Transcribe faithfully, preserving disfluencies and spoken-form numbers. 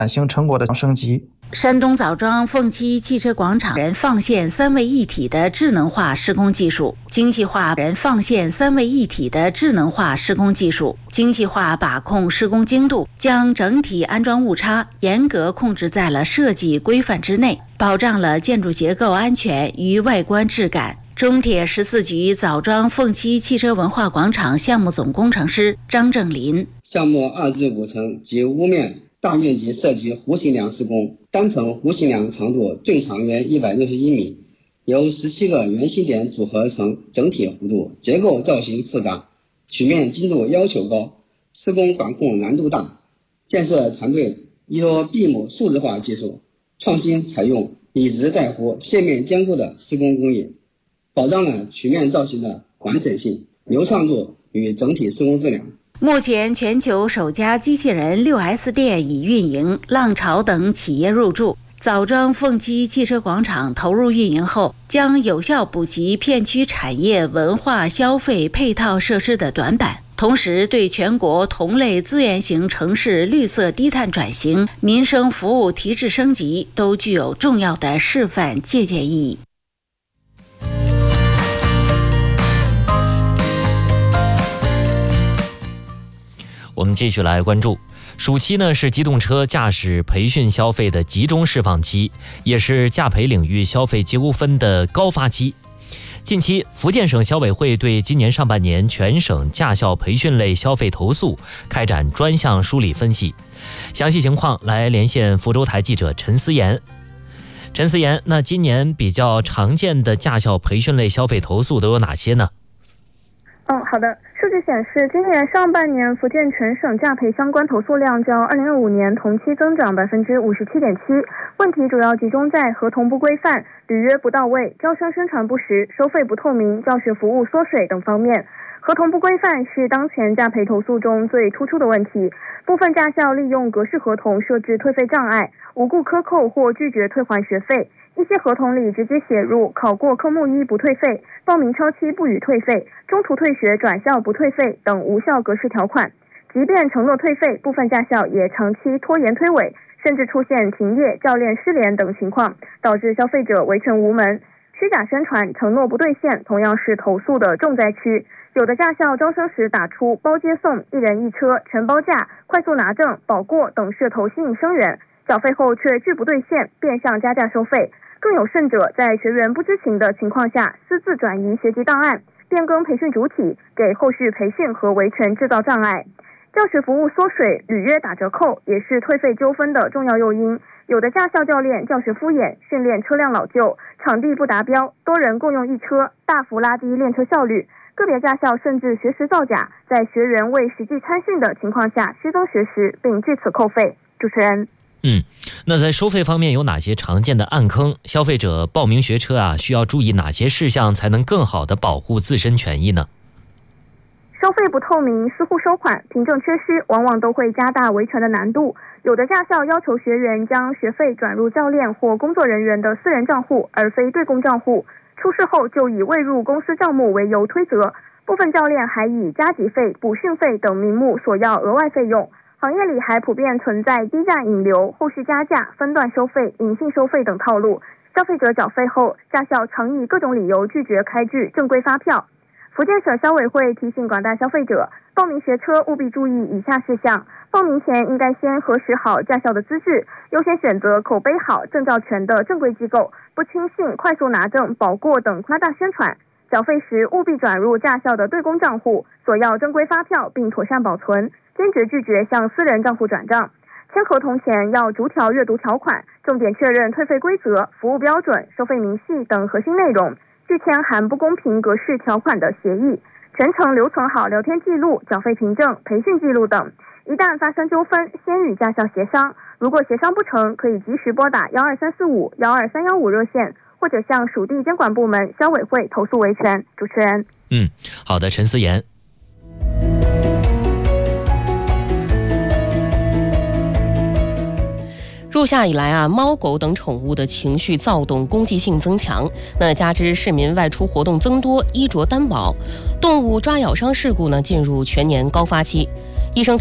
转型成果的升级。 山东枣庄凤栖汽车广场人放线三位一体的智能化施工技术，精细化人放线三位一体的智能化施工技术，精细化把控施工精度，将整体安装误差严格控制在了设计规范之内，保障了建筑结构安全与外观质感。中铁十四局枣庄凤栖汽车文化广场项目总工程师张正林： 项目二至五层及屋面大面积涉及弧形梁施工，单层弧形梁长度最长约一百六十一米，由十七个圆心点组合成整体弧度，结构造型复杂，曲面精度要求高，施工管控难度大。建设团队依托 B I M 数字化技术，创新采用以直带弧、线面兼顾的施工工艺，保障了曲面造型的完整性、流畅度与整体施工质量。 目前，全球首家机器人 六 S 店已运营，浪潮等企业入驻。枣庄凤栖汽车广场投入运营后，将有效补齐片区产业、文化、消费配套设施的短板，同时对全国同类资源型城市绿色低碳转型、民生服务提质升级都具有重要的示范借鉴意义。 我们继续来关注，暑期呢是机动车驾驶培训消费的集中释放期，也是驾培领域消费纠纷的高发期。近期，福建省消委会对今年上半年全省驾校培训类消费投诉开展专项梳理分析。详细情况来连线福州台记者陈思妍。陈思妍，那今年比较常见的驾校培训类消费投诉都有哪些呢？ 嗯，好的。数据显示，今年上半年福建全省驾培相关投诉量较二零二五年同期增长百分之五十七点七。问题主要集中在合同不规范、履约不到位、招生宣传不实、收费不透明、教学服务缩水等方面。合同不规范是当前驾培投诉中最突出的问题。部分驾校利用格式合同设置退费障碍，无故克扣或拒绝退还学费。一些合同里直接写入考过科目一不退费，报名超期不予退费，中途退学转校不退费等无效格式条款。即便承诺退费，部分驾校也长期拖延推诿，甚至出现停业、教练失联等情况，导致消费者维权无门。虚假宣传、承诺不兑现同样是投诉的重灾区。有的驾校招生时打出包接送、一人一车、全包价、快速拿证、保过等噱头吸引生源，缴费后却拒不兑现，变相加价收费。更有甚者，在学员不知情的情况下，私自转移学籍档案，变更培训主体，给后续培训和维权制造障碍。教学服务缩水、履约打折扣也是退费纠纷的重要诱因。有的驾校教练教学敷衍，训练车辆老旧，场地不达标，多人共用一车，大幅拉低练车效率。个别驾校甚至学时造假，在学员未实际参训的情况下虚增学时，并据此扣费。主持人。 嗯，那在收费方面有哪些常见的暗坑？消费者报名学车啊，需要注意哪些事项才能更好地保护自身权益呢？ 收费不透明、私户收款、凭证缺失，往往都会加大维权的难度。有的驾校要求学员将学费转入教练或工作人员的私人账户，而非对公账户。出事后就以未入公司账目为由推责。部分教练还以加急费、补训费等名目索要额外费用。行业里还普遍存在低价引流、后续加价、分段收费、隐性收费等套路。消费者缴费后，驾校常以各种理由拒绝开具正规发票。福建省消委会提醒广大消费者，报名学车务必注意以下事项：报名前应该先核实好驾校的资质，优先选择口碑好、证照全的正规机构，不轻信快速拿证、保过等夸大宣传。缴费时务必转入驾校的对公账户，索要正规发票并妥善保存，坚决拒绝向私人账户转账。签合同前要逐条阅读条款，重点确认退费规则、服务标准、收费明细等核心内容，拒签含不公平格式条款的协议。全程留存好聊天记录、缴费凭证、培训记录等。一旦发生纠纷，先与驾校协商，如果协商不成，可以及时拨打幺二三四五、幺二三幺五热线，或者向属地监管部门消委会投诉维权。主持人。 嗯，好的，陈思妍。 入夏以来啊，猫狗等宠物的情绪躁动、攻击性增强。那加之市民外出活动增多，衣着单薄，动物抓咬伤事故呢进入全年高发期。医生